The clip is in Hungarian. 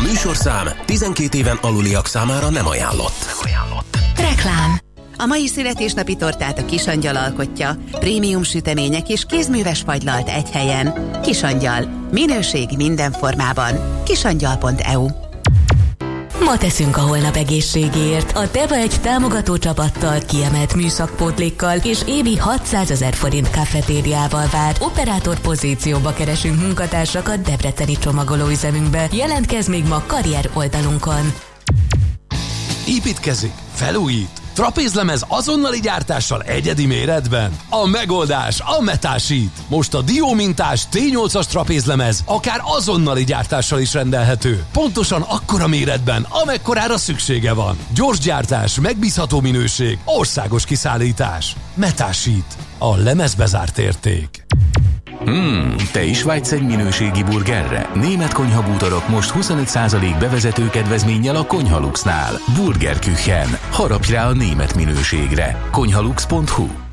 műsorszám 12 éven aluliak számára nem ajánlott. Reklám. A mai születésnapi tortát a Kisangyal alkotja. Prémium sütemények és kézműves fagylalt egy helyen. Kisangyal. Minőség minden formában. Kisangyal.eu. Ma teszünk a holnap egészségéért. A Teva egy támogató csapattal, kiemelt műszakpótlékkal és évi 600 000 forint kafetériával várt operátor pozícióba keresünk munkatársakat debreceni csomagolóüzemünkbe. Jelentkezz még ma karrier oldalunkon. Építkezik, felújít, trapézlemez azonnali gyártással egyedi méretben. A megoldás a Metasheet. Most a diómintás T8-as trapézlemez akár azonnali gyártással is rendelhető. Pontosan akkora méretben, amekkorára szüksége van. Gyors gyártás, megbízható minőség, országos kiszállítás. Metasheet. A lemezbe zárt érték. Te is vágysz egy minőségi burgerre? Német konyhabútorok most 25% bevezető kedvezménnyel a Konyhaluxnál. Burgerküchen. Harapj rá a német minőségre. Konyhalux.hu